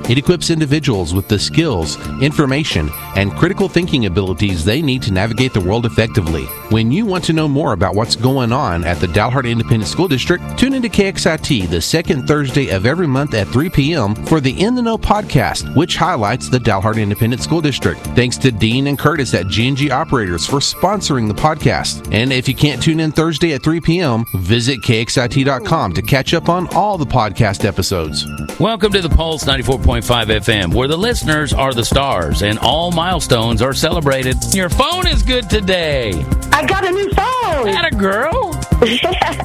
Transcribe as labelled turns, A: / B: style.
A: It equips individuals with the skills, information, and critical thinking abilities they need to navigate the world effectively. When you want to know more about what's going on at the Dalhart Independent School District, tune into KXIT the second Thursday of every month at 3 p.m. for the In the Know podcast, which highlights the Dalhart Independent School District. Thanks to Dean and Curtis at G&G Operators for sponsoring the podcast. And if you can't tune in Thursday at 3 p.m., visit KXIT.com to catch up on all the podcast episodes.
B: Welcome to the Pulse 94.5 FM, where the listeners are the stars and all milestones are celebrated. Your phone is good today.
C: I got a new phone.
B: Atta girl.